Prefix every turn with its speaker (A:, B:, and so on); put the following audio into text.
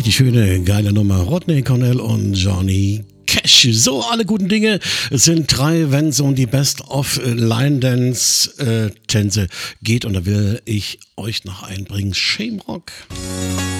A: richtig schöne, geile Nummer. Rodney Cornell und Johnny Cash. So, alle guten Dinge. Es sind 3, wenn es um die Best-of-Line-Dance-Tänze geht. Und da will ich euch noch einbringen. Shamrock.